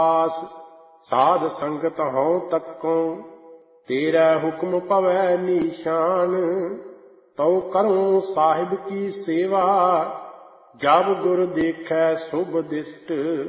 ਆਸ ਸਾਧ ਸੰਗਤ ਹਉ ਤੱਕੋਂ ਤੇਰਾ ਹੁਕਮ ਪਵੈ ਨੀਸ਼ਾਨ। ਤਉ ਕਰੂੰ ਸਾਹਿਬ ਕੀ ਸੇਵਾ ਜਬ ਗੁਰ ਦੇਖੈ ਸੁਭ ਦਿਸ਼ਟ।